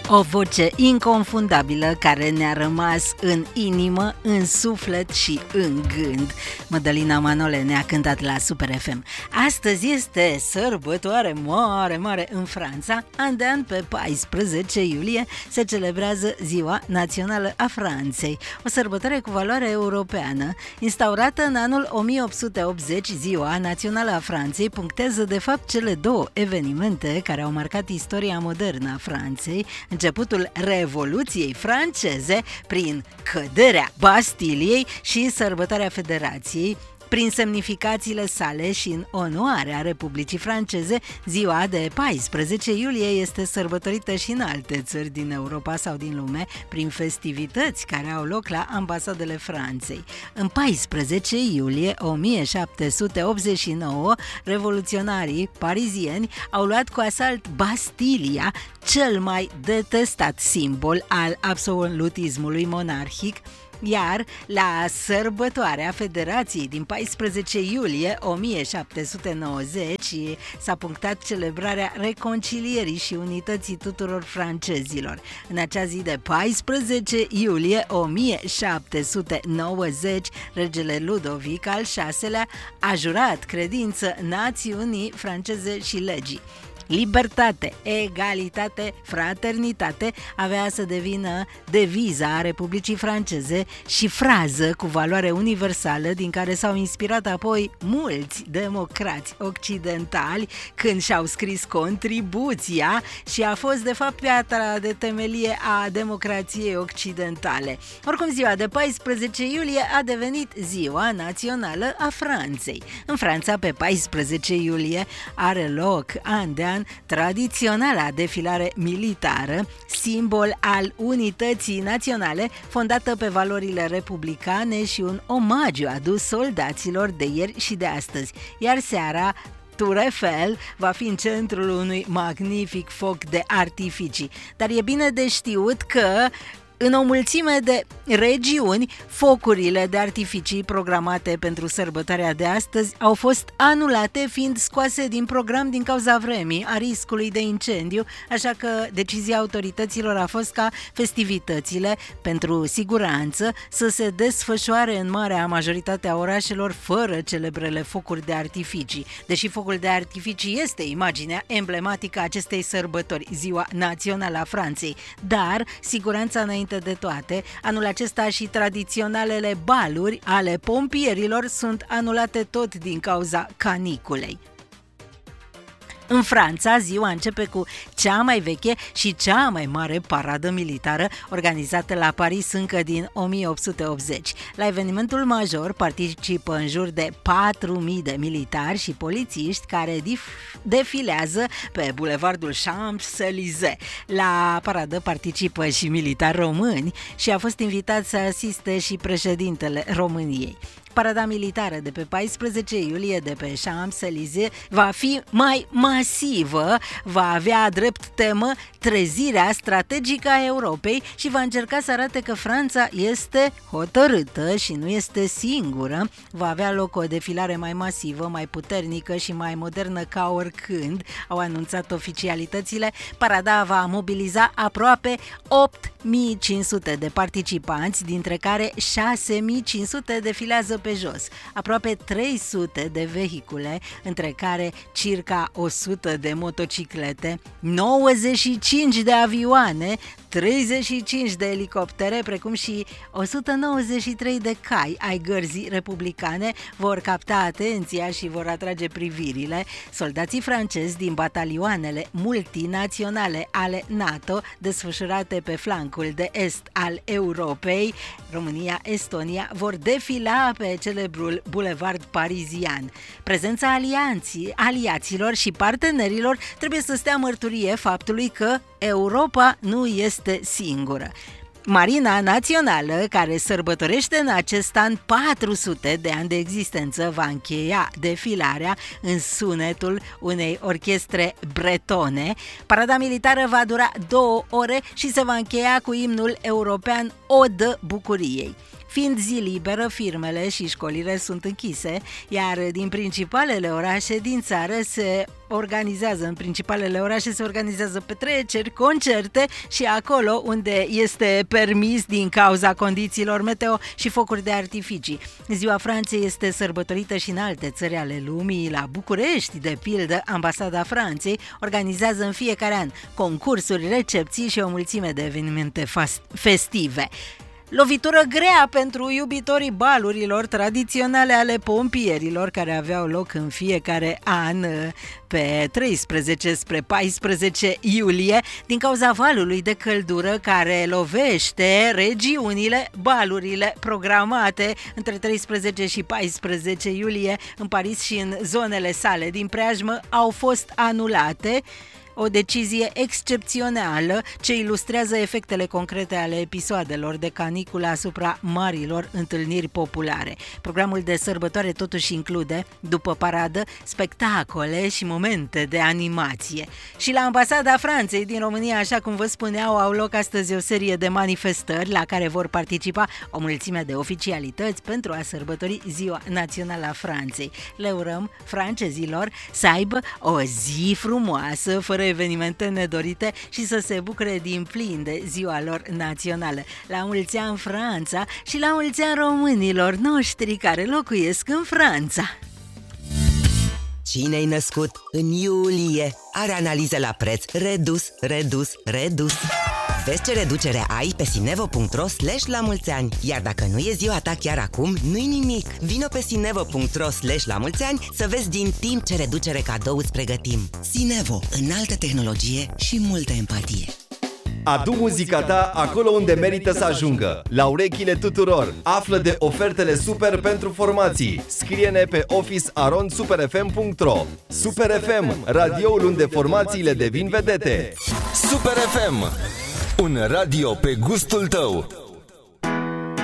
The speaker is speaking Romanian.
O voce inconfundabilă care ne-a rămas în inimă, în suflet și în gând. Mădălina Manole ne-a cântat la Super FM. Astăzi este sărbătoare mare în Franța. An de an, pe 14 iulie, se celebrează Ziua Națională a Franței, o sărbătoare cu valoare europeană. Instaurată în anul 1880, Ziua Națională a Franței punctează de fapt cele două evenimente care au marcat istoria modernă a Franței: începutul Revoluției franceze prin căderea Bastiliei și sărbătoarea Federației. Prin semnificațiile sale și în onoarea Republicii Franceze, ziua de 14 iulie este sărbătorită și în alte țări din Europa sau din lume, prin festivități care au loc la ambasadele Franței. În 14 iulie 1789, revoluționarii parizieni au luat cu asalt Bastilia, cel mai detestat simbol al absolutismului monarhic, iar la sărbătoarea Federației din 14 iulie 1790 s-a punctat celebrarea reconcilierii și unității tuturor francezilor. În acea zi de 14 iulie 1790, regele Ludovic al VI-lea a jurat credință națiunii franceze și legii. Libertate, egalitate, fraternitate avea să devină deviza Republicii Franceze și frază cu valoare universală din care s-au inspirat apoi mulți democrați occidentali când și-au scris contribuția și a fost de fapt piatra de temelie a democrației occidentale. Oricum, ziua de 14 iulie a devenit Ziua Națională a Franței. În Franța, pe 14 iulie are loc an de an tradiționala defilare militară, simbol al unității naționale, fondată pe valorile republicane și un omagiu adus soldaților de ieri și de astăzi. Iar seara, Tour Eiffel va fi în centrul unui magnific foc de artificii. Dar e bine de știut că în o mulțime de regiuni, focurile de artificii programate pentru sărbătoarea de astăzi au fost anulate, fiind scoase din program din cauza vremii, a riscului de incendiu, așa că decizia autorităților a fost ca festivitățile, pentru siguranță, să se desfășoare în marea majoritate a orașelor fără celebrele focuri de artificii. Deși focul de artificii este imaginea emblematică a acestei sărbători, Ziua Națională a Franței, dar siguranța înainte de toate, anul acesta și tradiționalele baluri ale pompierilor sunt anulate tot din cauza caniculei. În Franța, ziua începe cu cea mai veche și cea mai mare paradă militară organizată la Paris încă din 1880. La evenimentul major participă în jur de 4.000 de militari și polițiști care defilează pe bulevardul Champs-Élysées. La paradă participă și militari români și a fost invitat să asiste și președintele României. Parada militară de pe 14 iulie de pe Champs-Élysées va fi mai masivă, va avea drept temă trezirea strategică a Europei și va încerca să arate că Franța este hotărâtă și nu este singură. Va avea loc o defilare mai masivă, mai puternică și mai modernă ca oricând, au anunțat oficialitățile. Parada va mobiliza aproape 8.500 de participanți, dintre care 6.500 defilează pe jos, aproape 300 de vehicule, între care circa 100 de motociclete, 95 de avioane, 35 de elicoptere, precum și 193 de cai ai gărzii republicane vor capta atenția și vor atrage privirile. Soldații francezi din batalioanele multinaționale ale NATO, desfășurate pe flancul de est al Europei, România, Estonia, vor defila pe celebrul bulevard parizian. Prezența aliaților și partenerilor trebuie să stea mărturie faptului că Europa nu este singură. Marina Națională, care sărbătorește în acest an 400 de ani de existență, va încheia defilarea în sunetul unei orchestre bretone. Parada militară va dura 2 ore și se va încheia cu imnul european Odă Bucuriei. Fiind zi liberă, firmele și școlile sunt închise, iar din principalele orașe din țară în principalele orașe se organizează petreceri, concerte și acolo unde este permis din cauza condițiilor meteo și focuri de artificii. Ziua Franței este sărbătorită și în alte țări ale lumii. La București, de pildă, Ambasada Franței organizează în fiecare an concursuri, recepții și o mulțime de evenimente festive. Lovitură grea pentru iubitorii balurilor tradiționale ale pompierilor, care aveau loc în fiecare an pe 13 spre 14 iulie din cauza valului de căldură care lovește regiunile. Balurile programate între 13 și 14 iulie în Paris și în zonele sale din preajmă au fost anulate. O decizie excepțională ce ilustrează efectele concrete ale episoadelor de caniculă asupra marilor întâlniri populare. Programul de sărbătoare totuși include, după paradă, spectacole și momente de animație. Și la Ambasada Franței din România, așa cum vă spuneau, au loc astăzi o serie de manifestări la care vor participa o mulțime de oficialități pentru a sărbători Ziua Națională a Franței. Le urăm francezilor să aibă o zi frumoasă, fără evenimente nedorite și să se bucure din plin de ziua lor națională. La mulți ani Franța și la mulți ani românilor noștri care locuiesc în Franța! Cine-i născut în iulie are analiză la preț redus. Vezi ce reducere ai pe sinevo.ro/lamulțeani. Iar dacă nu e ziua ta chiar acum, nu-i nimic. Vino pe sinevo.ro/lamulțeani să vezi din timp ce reducere cadou îți pregătim. Sinevo, înaltă tehnologie și multă empatie. Adu muzica ta acolo unde merită să ajungă, la urechile tuturor. Află de ofertele super pentru formații. Scrie-ne pe office@superfm.ro. Super FM, radioul unde formațiile devin vedete. Super FM, un radio pe gustul tău.